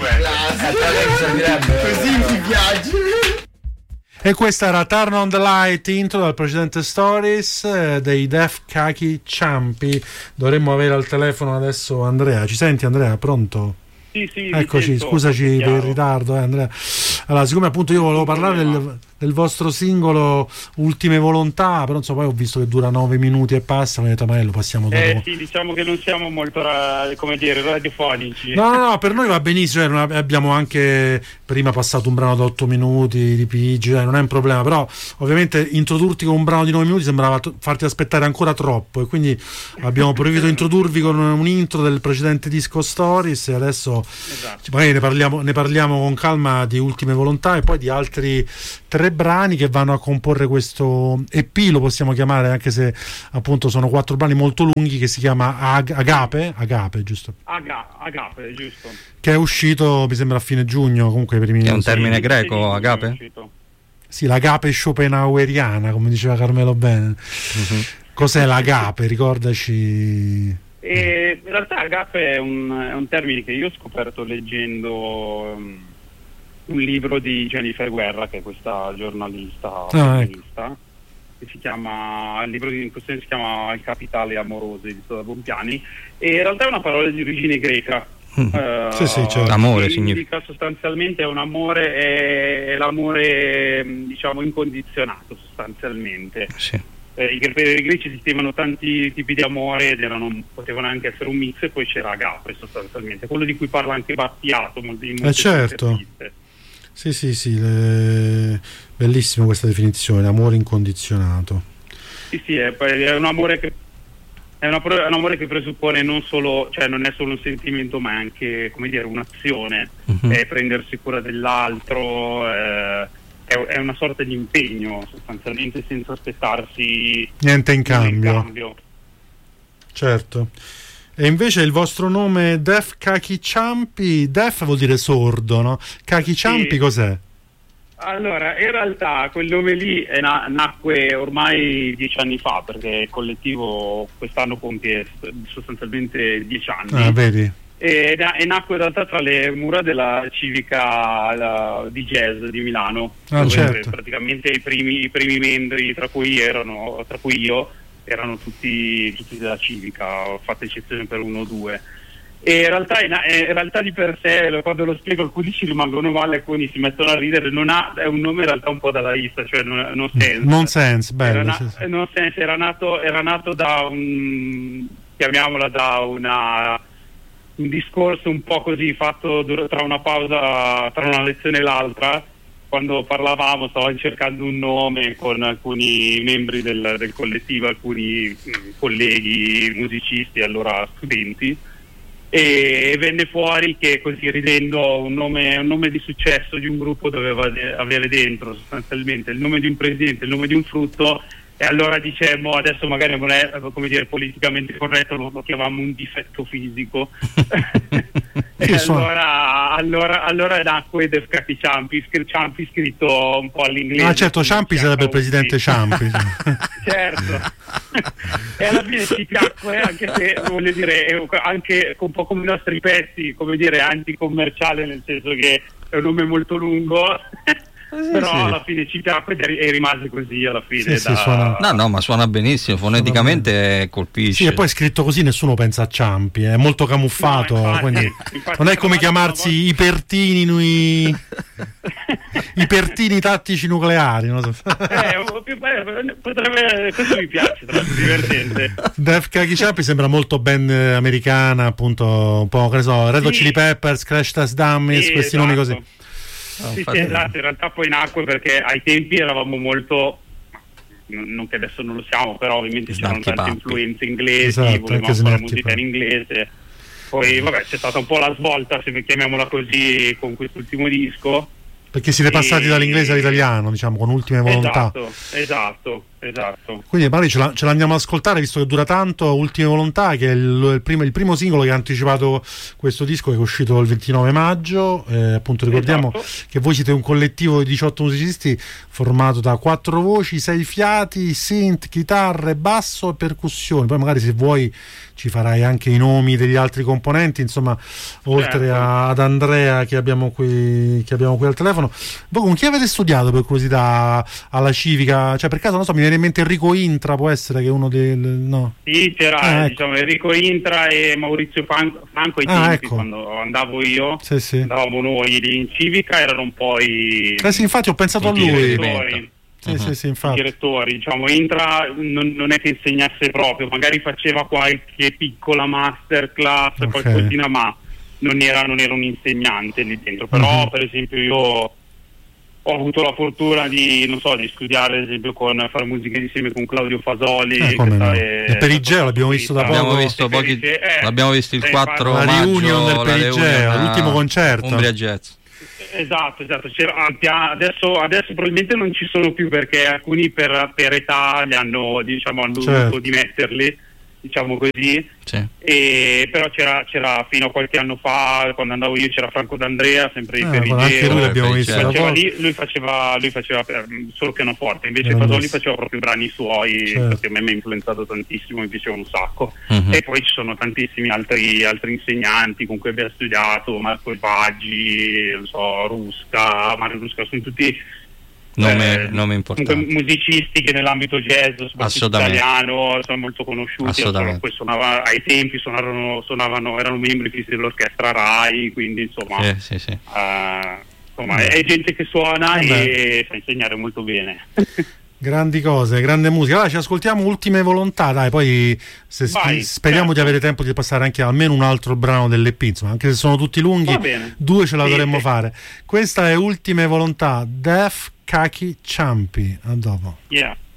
Così mi piace. E questa era Turn on the Light, intro dal precedente Stories dei Def Kaki Ciampi. Dovremmo avere al telefono adesso Andrea. Ci senti, Andrea? Pronto? Sì, eccoci, scusaci per il ritardo, Andrea. Allora, siccome appunto io volevo parlare del vostro singolo Ultime Volontà, però insomma poi ho visto che dura 9 minuti e passa, mi ho detto magari lo passiamo dopo. Sì, diciamo che non siamo molto radiofonici. No, per noi va benissimo, abbiamo anche prima passato un brano da 8 minuti di PG, non è un problema, però ovviamente introdurti con un brano di 9 minuti sembrava farti aspettare ancora troppo, e quindi abbiamo preferito introdurvi con un intro del precedente disco Stories, e adesso magari ne parliamo con calma di Ultime Volontà e poi di altri 3 brani che vanno a comporre questo EP, lo possiamo chiamare, anche se appunto sono 4 brani molto lunghi, che si chiama Agape, giusto? Agape, giusto. Che è uscito, mi sembra, a fine giugno, comunque per i È un termine greco, agape? Sì, l'agape schopenhaueriana, come diceva Carmelo Bene. Cos'è l'agape? Ricordaci. In realtà agape è un termine che io ho scoperto leggendo un libro di Jennifer Guerra, che è questa giornalista femminista, che si chiama, il libro in questione si chiama Il capitale amoroso, edito da Bompiani, e in realtà è una parola di origine greca. Sì, certo. Amore significa sostanzialmente, è un amore, è l'amore diciamo incondizionato sostanzialmente. Sì. I greci esistevano tanti tipi di amore ed potevano anche essere un mix, e poi c'era agape sostanzialmente, quello di cui parla anche Battiato certo. Sì, bellissima questa definizione, amore incondizionato. Sì, è un amore che è un amore che presuppone non solo, cioè non è solo un sentimento, ma è anche, come dire, un'azione, è prendersi cura dell'altro, è una sorta di impegno sostanzialmente, senza aspettarsi niente in cambio. Certo. E invece il vostro nome Def Kaki Ciampi, Def vuol dire sordo, no? Kaki Ciampi sì. Cos'è? Allora, in realtà quel nome lì nacque ormai 10 anni fa, perché il collettivo quest'anno compie sostanzialmente 10 anni. Vedi? E nacque in realtà tra le mura della civica di jazz di Milano, dove certo. praticamente i primi membri, tra cui io, erano tutti della civica, ho fatto eccezione per 1 o 2. E in realtà di per sé, quando lo spiego, alcuni ci rimangono male, alcuni si mettono a ridere. È un nome in realtà un po' dadaista, cioè non sense, bello. Era nato da chiamiamola da un discorso un po' così fatto tra una pausa, tra una lezione e l'altra. Quando parlavamo, stavamo cercando un nome con alcuni membri del collettivo, alcuni colleghi musicisti, allora studenti, e venne fuori che, così ridendo, un nome di successo di un gruppo doveva avere dentro sostanzialmente il nome di un presidente, il nome di un frutto, e allora dicemmo, adesso magari non è, come dire, politicamente corretto, lo chiamavamo un difetto fisico. E allora nacque Def Kaki Ciampi scritto un po' all'inglese. Certo, Ciampi sarebbe il presidente Ciampi. Certo. E alla fine ci piacque, anche se, voglio dire, è anche un po' come i nostri pezzi, come dire, anticommerciale, nel senso che è un nome molto lungo. Però alla fine ci piacque e rimase così alla fine. Suona... No, ma suona benissimo, foneticamente colpisce. Sì, e poi scritto così nessuno pensa a Ciampi, è molto camuffato, quindi non è come chiamarsi i pertini tattici nucleari, non so. Potrebbe, questo mi piace, divertente. Def Kaki Ciampi sembra molto band americana, appunto, un po', che ne so, Red Hot Chili Peppers, Crash Test Dummies, questi nomi così. Sì, esatto, in realtà poi nacque perché ai tempi eravamo molto, non che adesso non lo siamo, però ovviamente c'erano tante influenze inglesi, volevamo fare musica in inglese. Poi vabbè, c'è stata un po' la svolta, se chiamiamola così, con quest'ultimo disco, perché siete passati dall'inglese all'italiano, diciamo, con Ultime Volontà. Esatto. Esatto. Quindi magari ce la andiamo ad ascoltare, visto che dura tanto. Ultime Volontà, che è il primo singolo che ha anticipato questo disco, che è uscito il 29 maggio. Appunto ricordiamo che voi siete un collettivo di 18 musicisti formato da 4 voci, 6 fiati, synth, chitarre, basso e percussioni. Poi magari, se vuoi, ci farai anche i nomi degli altri componenti, insomma, oltre ad Andrea che abbiamo qui al telefono. Voi con chi avete studiato, per curiosità, alla Civica? Cioè, per caso, non so, mi viene in mente Enrico Intra, può essere che uno no? Sì, c'era diciamo Enrico Intra e Maurizio Franco ai tempi, ecco. quando andavo io, sì. andavamo noi lì in Civica, erano un po' i sì, infatti ho pensato a lui. direttori. Sì, infatti. I direttori, diciamo, Intra non è che insegnasse proprio, magari faceva qualche piccola masterclass, qualcosina, ma non era un insegnante lì dentro. Però per esempio io ho avuto la fortuna di studiare, ad esempio, fare musica insieme con Claudio Fasoli. E Perigeo l'abbiamo visto da poco. L'abbiamo visto il 4 la maggio, reunion del Perigeo, l'ultimo concerto. Umbria Jazz. Esatto. Adesso probabilmente non ci sono più, perché alcuni per età li hanno dovuto dimetterli, diciamo così. Sì. Però c'era fino a qualche anno fa, quando andavo io, c'era Franco D'Andrea, sempre in Perigeo. Anche lui l'abbiamo visto. Lui faceva solo pianoforte, invece Fasoli faceva proprio brani suoi, perché a me mi ha influenzato tantissimo, mi piaceva un sacco. E poi ci sono tantissimi altri insegnanti con cui abbiamo studiato, Marco Paggi, non so, Mario Rusca, sono tutti nome importante, musicisti che nell'ambito jazz, soprattutto italiano, sono molto conosciuti. Poi ai tempi erano membri fissi dell'orchestra Rai, quindi insomma, è gente che suona e sa insegnare molto bene. Grandi cose, grande musica. Allora ci ascoltiamo Ultime Volontà, dai, poi speriamo di avere tempo di passare anche almeno un altro brano dell'EP, insomma, anche se sono tutti lunghi, 2 ce la dovremmo fare. Questa è Ultime Volontà, Def Kaki Ciampi. A dopo. Yeah.